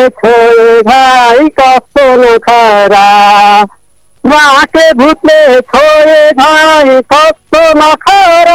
छोए भाइ कस्तो नखरा माके भूतले छोए भाइ कस्तो नखरा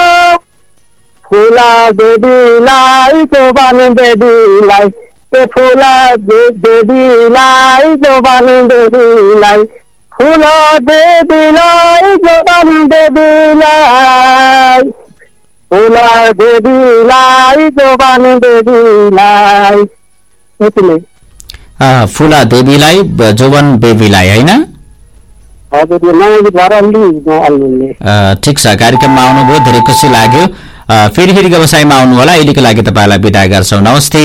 फुला बेबीलाई जोबान बेबीलाई ए फुला बेबीलाई जोबान बेबीलाई फुला बेबीलाई जोबान बेबीलाई फुला बेबीलाई जोबान बेबीलाई यतिले फुला देवीलाई जोबन बेबीलाई हैन ठिक छ कार्यक्रममा आउनुभयो धेरै खुसी लाग्यो फेरि व्यवसायमा आउनु होला अहिलेको लागि तपाईलाई बिदा गर्छौं नमस्ते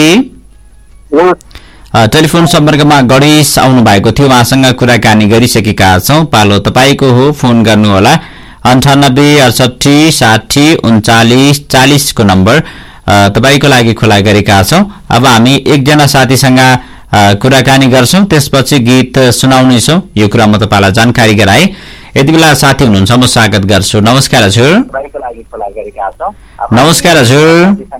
टेलिफोन सम्पर्कमा गणेश आउनु भएको थियो उहाँसँग कुराकानी गरिसकेका छौं पालो तपाईको हो फोन गर्नु होला 98 68 60 39 40 को नम्बर तपाईको लागि खुला गरेका छौं अब हामी एकजना साथीसँग कुराकानी गर्छौं त्यसपछि गीत सुनाउने छौं यो कुरा म तपाईलाई जानकारी गराए यति बेला साथी हुनुहुन्छ म स्वागत गर्छु नमस्कार हजुर नमस्कार हजुर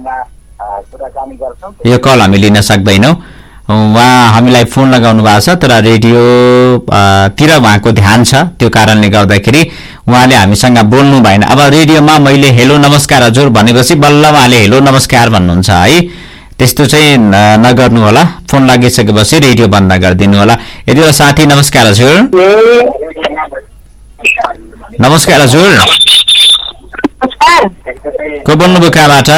यो कल हामी लिन सक्दैनौं उहाँ हामीलाई फोन लगाउनु भएको छ तर रेडियो तिर उहाँको ध्यान छ त्यो कारणले गर्दाखेरि उहाँले हामीसँग बोल्नु भएन अब रेडियोमा मैले हेलो नमस्कार हजुर भनेपछि बल्ल उहाँले हेलो नमस्कार भन्नुहुन्छ है त्यस्तो चाहिँ नगर्नु होला फोन लागिसकेपछि रेडियो बन्द गरिदिनु होला यति बेला साथी नमस्कार हजुर नमस्कार हजुर को बोल्नुभयो कहाँबाट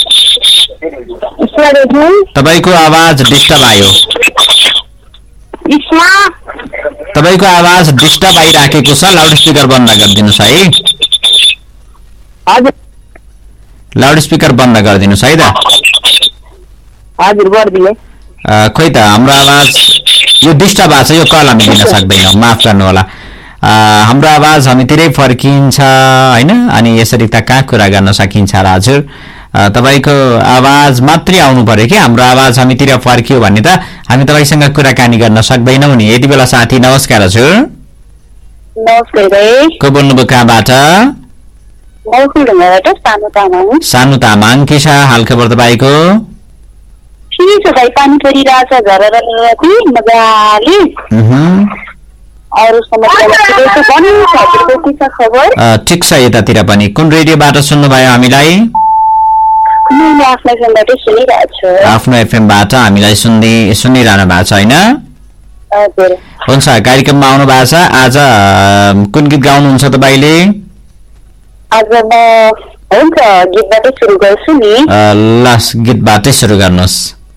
तपाईको आवाज डिस्टर्ब आयो तपाईको आवाज डिस्टर्ब आइराखेको छ लाउड स्पिकर बन्द गरिदिनुस् है हजुर लाउड स्पिकर बन्द गरिदिनुस् है त हजुर गर्दिए खोइ त हाम्रो आवाज यो डिस्टर्ब आछ यो कल हामी दिन सक्दैनौं माफ गर्नु होला हाम्रो आवाज हामीतिरै फर्किन्छ हैन अनि यसरी त कहाँ कुरा गर्न सकिन्छ र हजुर तपाईको आवाज मात्रै आउनु पर्यो कि हाम्रो आवाज हामीतिर फर्कियो भने त हामी तपाईसँग कुराकानी गर्न सक्दैनौं नि यति बेला साथी नमस्कार हजुर नमस्कार को बोल्नुभयो कहाँबाट सानु तामाङ के छ हाल खबर तपाईको पानी परिरहेछ झरररती मजाले ठिक छ यतातिर पनि कुन रेडियोबाट सुन्नुभयो हामीलाई आफ्नो एफएमबाट हामीलाई सुनिरहनु भएको छ हैन हुन्छ कार्यक्रममा आउनु भएको छ आज कुन गीत गाउनुहुन्छ तपाईले आज म हुन्छ गीतबाटै सुरु गर्छु नि लास्ट गीतबाटै सुरु गर्नुहोस्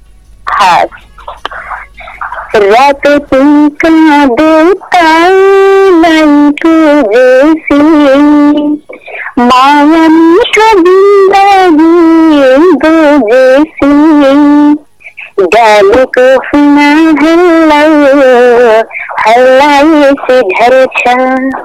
रात तुमका देता लाइटो जैसी मायन का जिंदगी दो जैसी गालों को सुना हल्ला से घर छा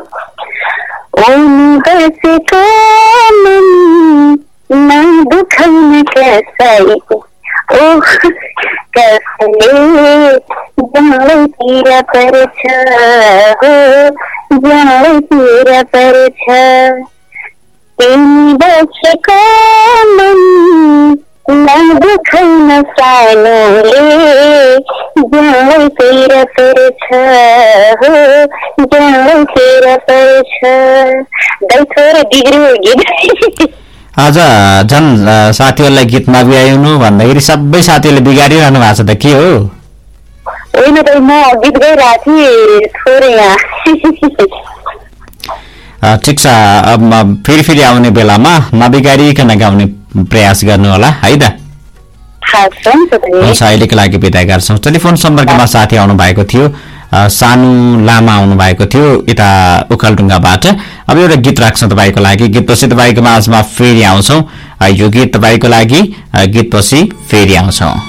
बस कामन ना दुखन कैसा ओह कसले जाने तेरा परछा हो जाने तेरा परछा तेरी बस कामन ना दुखन सानोले जाने तेरा परछा हो जाने तेरा परछा दाइथोर डिग्री गीत आज जन साथीहरुलाई गीत नबियाउनु भन्दाखेरि सबै साथीहरुले बिगारिरहनु भएको छ त के हो होइन त म गीत गाइरहेको थिएँ थोरै यहाँ ठिक छ अब फेरि आउने बेलामा नबिगारिकन गाउने प्रयास गर्नु होला है त हुन्छ अहिलेको लागि बिदा गर्छौं टेलिफोन सम्पर्कमा साथी आउनु भएको थियो सानु लामा आउनु भएको थियो यता उखलढुङ्गाबाट अब एउटा गीत राख्छौं तपाईको लागि गीतपछि तपाईको माझमा फेरि आउँछौं यो गीत तपाईको लागि गीतपछि फेरि आउँछौं